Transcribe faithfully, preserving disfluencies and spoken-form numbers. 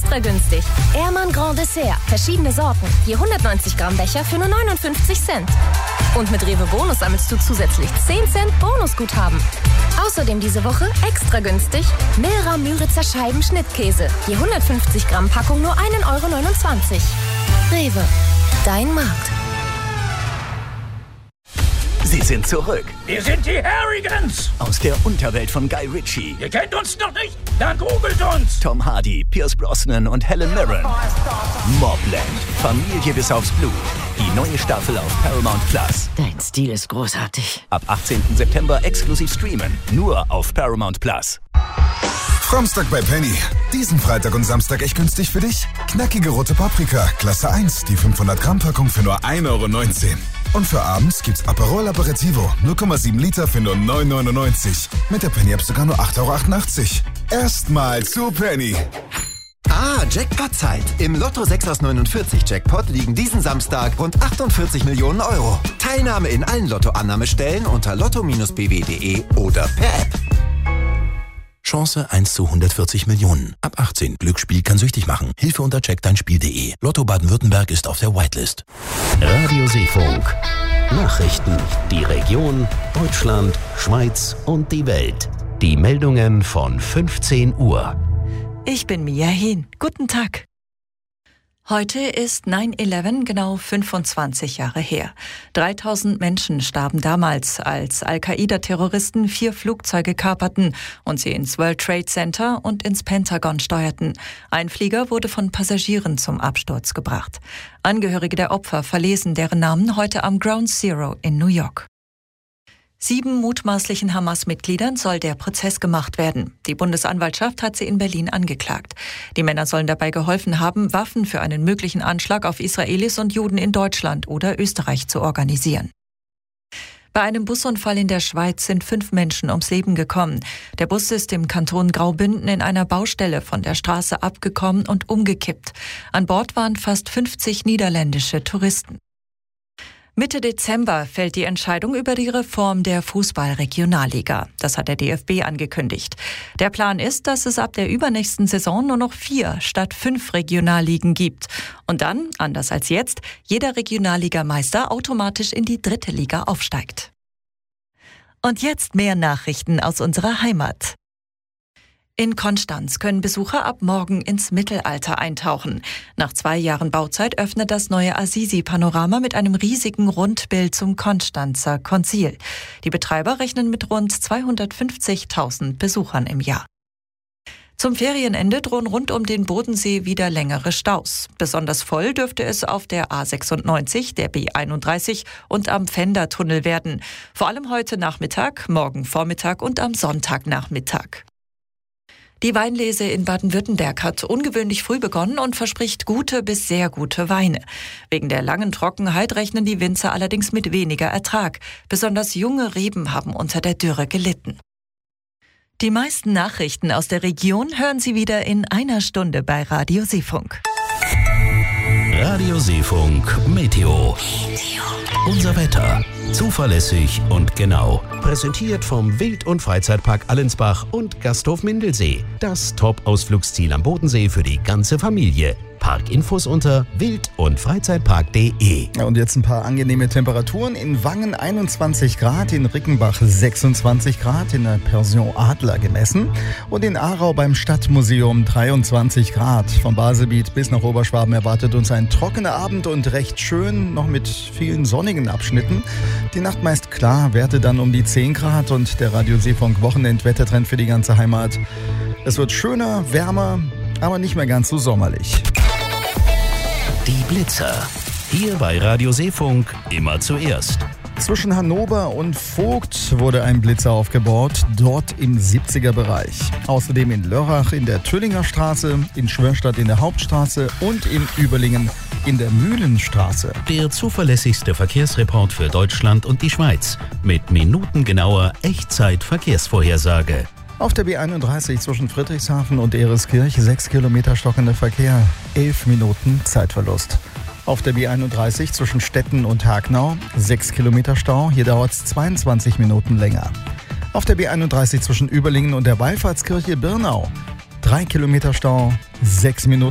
extra günstig. Ehrmann Grand Dessert. Verschiedene Sorten. Je hundertneunzig Gramm Becher für nur neunundfünfzig Cent. Und mit Rewe Bonus sammelst du zusätzlich zehn Cent Bonusguthaben. Außerdem diese Woche extra günstig Milra Müritzer Scheiben Schnittkäse. Je hundertfünfzig Gramm Packung nur ein Euro neunundzwanzig. Rewe. Dein Markt. Sie sind zurück. Wir sind die Harrigans. Aus der Unterwelt von Guy Ritchie. Ihr kennt uns noch nicht? Dann googelt uns. Tom Hardy, Pierce Brosnan und Helen Mirren. Mobland. Familie bis aufs Blut. Die neue Staffel auf Paramount Plus. Dein Stil ist großartig. Ab achtzehnten September exklusiv streamen. Nur auf Paramount Plus. Frommstag bei Penny. Diesen Freitag und Samstag echt günstig für dich? Knackige rote Paprika, Klasse eins, die fünfhundert Gramm Packung für nur ein Euro neunzehn. Und für abends gibt's Aperol Aperitivo, null Komma sieben Liter für nur neun Euro neunundneunzig. Mit der Penny-App sogar nur acht Euro achtundachtzig. Erstmal zu Penny. Ah, Jackpot-Zeit. Im Lotto sechs aus neunundvierzig Jackpot liegen diesen Samstag rund achtundvierzig Millionen Euro. Teilnahme in allen Lotto-Annahmestellen unter lotto Bindestrich b w punkt d e oder per App. Chance eins zu hundertvierzig Millionen. Ab achtzehn. Glücksspiel kann süchtig machen. Hilfe unter check dein Spiel punkt de. Lotto Baden-Württemberg ist auf der Whitelist. Radio Seefunk. Nachrichten. Die Region, Deutschland, Schweiz und die Welt. Die Meldungen von fünfzehn Uhr. Ich bin Mia Hehn. Guten Tag. Heute ist neun elf genau fünfundzwanzig Jahre her. dreitausend Menschen starben damals, als Al-Qaida-Terroristen vier Flugzeuge kaperten und sie ins World Trade Center und ins Pentagon steuerten. Ein Flieger wurde von Passagieren zum Absturz gebracht. Angehörige der Opfer verlesen deren Namen heute am Ground Zero in New York. Sieben mutmaßlichen Hamas-Mitgliedern soll der Prozess gemacht werden. Die Bundesanwaltschaft hat sie in Berlin angeklagt. Die Männer sollen dabei geholfen haben, Waffen für einen möglichen Anschlag auf Israelis und Juden in Deutschland oder Österreich zu organisieren. Bei einem Busunfall in der Schweiz sind fünf Menschen ums Leben gekommen. Der Bus ist im Kanton Graubünden in einer Baustelle von der Straße abgekommen und umgekippt. An Bord waren fast fünfzig niederländische Touristen. Mitte Dezember fällt die Entscheidung über die Reform der Fußball-Regionalliga. Das hat der D F B angekündigt. Der Plan ist, dass es ab der übernächsten Saison nur noch vier statt fünf Regionalligen gibt. Und dann, anders als jetzt, jeder Regionalligameister automatisch in die dritte Liga aufsteigt. Und jetzt mehr Nachrichten aus unserer Heimat. In Konstanz können Besucher ab morgen ins Mittelalter eintauchen. Nach zwei Jahren Bauzeit öffnet das neue Assisi-Panorama mit einem riesigen Rundbild zum Konstanzer Konzil. Die Betreiber rechnen mit rund zweihundertfünfzigtausend Besuchern im Jahr. Zum Ferienende drohen rund um den Bodensee wieder längere Staus. Besonders voll dürfte es auf der A sechsundneunzig, der B einunddreißig und am Pfändertunnel werden. Vor allem heute Nachmittag, morgen Vormittag und am Sonntagnachmittag. Die Weinlese in Baden-Württemberg hat ungewöhnlich früh begonnen und verspricht gute bis sehr gute Weine. Wegen der langen Trockenheit rechnen die Winzer allerdings mit weniger Ertrag. Besonders junge Reben haben unter der Dürre gelitten. Die meisten Nachrichten aus der Region hören Sie wieder in einer Stunde bei Radio Seefunk. Radio Seefunk Meteo. Unser Wetter. Zuverlässig und genau. Präsentiert vom Wild- und Freizeitpark Allensbach und Gasthof Mindelsee. Das Top-Ausflugsziel am Bodensee für die ganze Familie. Parkinfos unter wild- und freizeitpark punkt de. Ja, und jetzt ein paar angenehme Temperaturen. In Wangen einundzwanzig Grad, in Rickenbach sechsundzwanzig Grad, in der Pension Adler gemessen. Und in Aarau beim Stadtmuseum dreiundzwanzig Grad. Vom Baselbiet bis nach Oberschwaben erwartet uns ein trockener Abend und recht schön, noch mit vielen sonnigen Abschnitten. Die Nacht meist klar, Werte dann um die zehn Grad und der Radio Seefunk Wochenendwettertrend für die ganze Heimat. Es wird schöner, wärmer, aber nicht mehr ganz so sommerlich. Die Blitzer. Hier bei Radio Seefunk immer zuerst. Zwischen Hannover und Vogt wurde ein Blitzer aufgebaut, dort im siebziger Bereich. Außerdem in Lörrach in der Tüllinger Straße, in Schwörstadt in der Hauptstraße und in Überlingen in der Mühlenstraße. Der zuverlässigste Verkehrsreport für Deutschland und die Schweiz mit minutengenauer Echtzeit-Verkehrsvorhersage. Auf der B einunddreißig zwischen Friedrichshafen und Ereskirch sechs Kilometer stockender Verkehr, elf Minuten Zeitverlust. Auf der B einunddreißig zwischen Stetten und Hagnau sechs Kilometer Stau, hier dauert es zweiundzwanzig Minuten länger. Auf der B einunddreißig zwischen Überlingen und der Wallfahrtskirche Birnau drei Kilometer Stau, sechs Minuten.